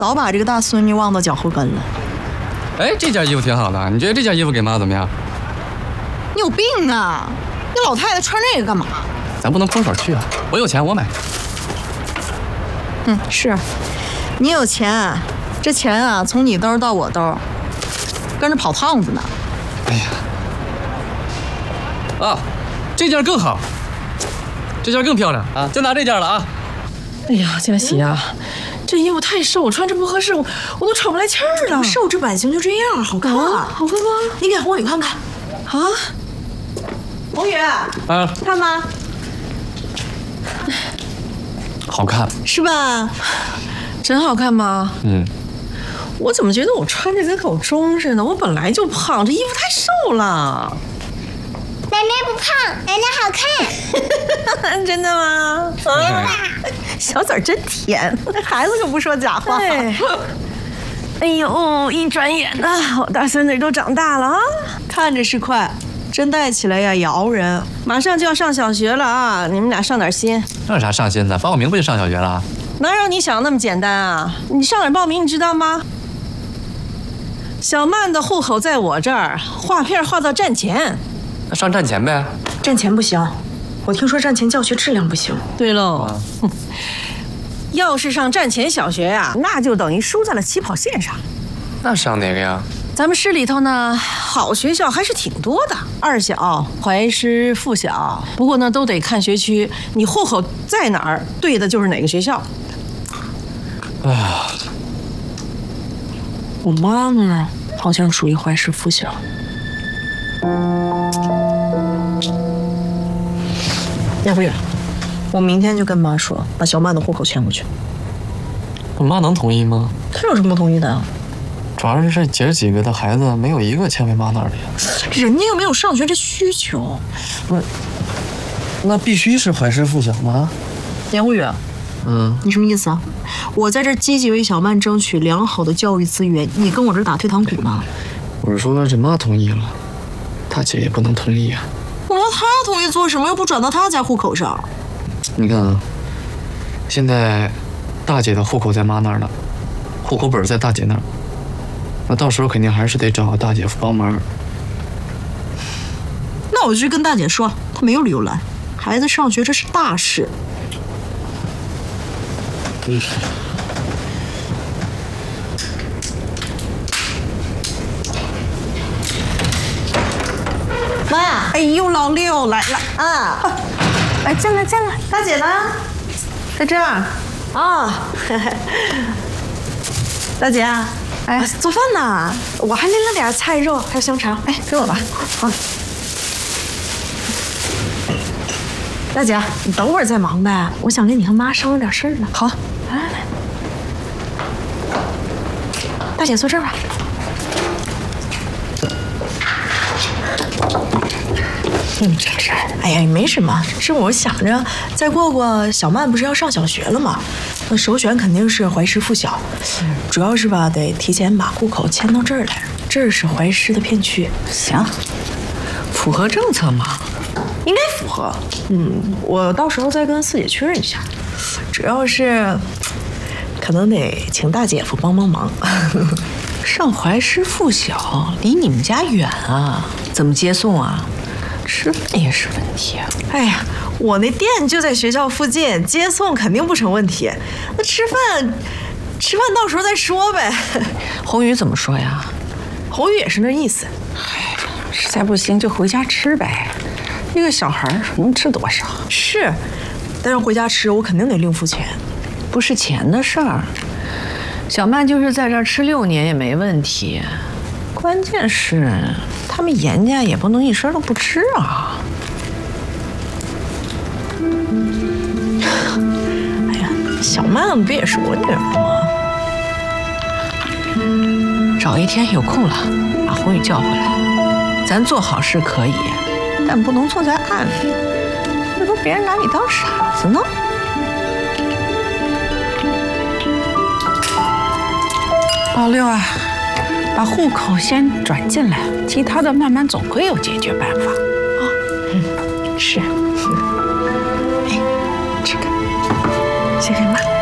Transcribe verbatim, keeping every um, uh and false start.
早把这个大孙女忘到脚后跟了。 哎，这件衣服挺好的，你觉得这件衣服给妈怎么样？ 你有病啊！你老太太穿这个干嘛？ 咱不能空手去啊！我有钱，我买。 嗯，是，你有钱，这钱啊，从你兜到我兜，跟着跑趟子呢。 哎呀，啊，这件更好，这件更漂亮啊！就拿这件了啊！ 哎呀，佳琪呀，这衣服太瘦，我穿着不合适，我我都喘不来气儿了。 瘦这版型就这样，好看啊， 好看吗？ 你给宏宇看看。 啊， 宏宇，啊，看吗？ 好看， 是吧？ 真好看吗？ 嗯。 我怎么觉得我穿着跟口钟似的？我本来就胖，这衣服太瘦了。 奶奶不胖，奶奶好看。真的吗？啊，小嘴真甜，孩子可不说假话。哎呦，一转眼呐，我大孙女都长大了啊！ 看着是快，真带起来呀也熬人。 马上就要上小学了啊，你们俩上点心。 那有啥上心的？报个名不就上小学了？ 哪有你想那么简单啊？你上哪儿报名你知道吗？小曼的户口在我这儿，划片划到站前。 那上站前呗。 站前不行，我听说站前教学质量不行。 对喽。啊要是上站前小学呀、啊，那就等于输在了起跑线上。 那上哪个呀？ 咱们市里头呢，好学校还是挺多的，二小、怀师、附小。不过呢，都得看学区，你户口在哪儿，对的就是哪个学校。 哎呀， 我妈呢，好像属于怀师附小。 要不然。我明天就跟妈说，把小曼的户口迁过去。 我妈能同意吗？ 她有什么不同意的啊？ 主要是这姐儿几个的孩子没有一个迁回妈那儿的呀。 人家又没有上学这需求。 那那必须是怀师附小吗？ 严宏宇， 嗯， 你什么意思啊？我在这积极为小曼争取良好的教育资源，你跟我这打退堂鼓呢？ 我是说这妈同意了，大姐也不能同意啊。 我让她同意做什么？又不转到她家户口上。 你看啊，现在大姐的户口在妈那儿呢，户口本在大姐那儿，那到时候肯定还是得找大姐夫帮忙。 那我就去跟大姐说，她没有理由拦。孩子上学这是大事。 嗯。 妈呀！哎呦，老六来了啊！ 来，进来，进来。 大姐呢？ 在这儿。 啊，大姐，哎，做饭呢？我还拎了点菜肉，还有香肠。哎，给我吧。好。大姐，你等会儿再忙呗，我想跟你和妈商量点事儿呢。好，来来来。大姐坐这儿吧。嗯，这是，哎呀，没什么，是我想着再过过小曼不是要上小学了吗？那首选肯定是怀师附小，主要是吧，得提前把户口迁到这儿来，这儿是怀师的片区。 行，符合政策吗？ 应该符合。嗯，我到时候再跟四姐确认一下，主要是可能得请大姐夫帮帮忙。 上怀师附小离你们家远啊，怎么接送啊？吃饭也是问题啊！ 哎呀，我那店就在学校附近，接送肯定不成问题。那吃饭，吃饭到时候再说呗。 宏宇怎么说呀？ 宏宇也是那意思。 哎，实在不行就回家吃呗。一个小孩能吃多少？ 是，但是回家吃我肯定得另付钱。 不是钱的事儿，小曼就是在这儿吃六年也没问题。关键是他们严家也不能一声都不吃啊！ 哎呀，小曼不也是我女儿吗？找一天有空了，把宏宇叫回来，咱做好事可以，但不能做在暗里，那不别人拿你当傻子呢。老六啊，把户口先转进来，其他的慢慢总会有解决办法啊。 嗯，是。哎，这个，谢谢妈。